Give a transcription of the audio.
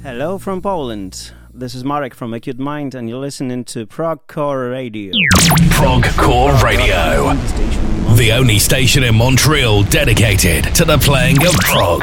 Hello from Poland. This is Marek from Acute Mind, and you're listening to Progcore Radio. Progcore Radio, the only station in Montreal dedicated to the playing of prog.